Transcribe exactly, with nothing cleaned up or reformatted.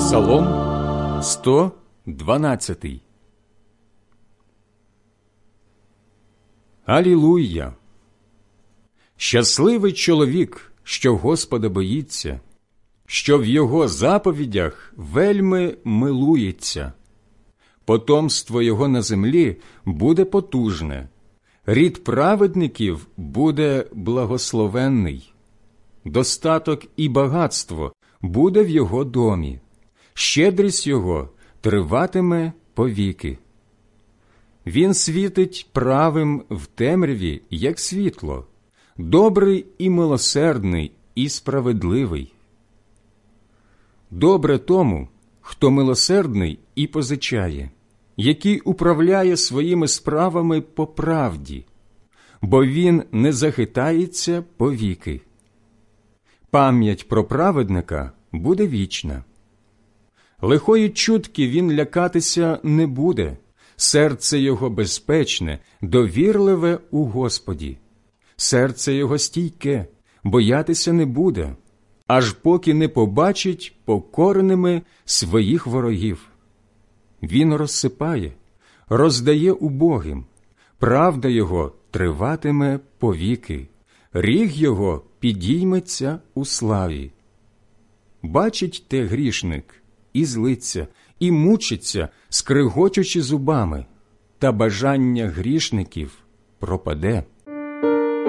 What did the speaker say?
Псалом сто дванадцятий. Алілуя! Щасливий чоловік, що Господа боїться, що в Його заповідях вельми милується. Потомство Його на землі буде потужне, рід праведників буде благословенний. Достаток і багатство буде в Його домі, щедрість Його триватиме повіки. Він світить правим в темряві, як світло, добрий і милосердний і справедливий. Добре тому, хто милосердний і позичає, який управляє своїми справами по правді, бо він не захитається повіки. Пам'ять про праведника буде вічна. Лихої чутки він лякатися не буде, серце його безпечне, довірливе у Господі. Серце його стійке, боятися не буде, аж поки не побачить покореними своїх ворогів. Він розсипає, роздає убогим, правда його триватиме повіки, ріг його підійметься у славі. Бачить те грішник і злиться, і мучиться, скригочучи зубами, та бажання грішників пропаде.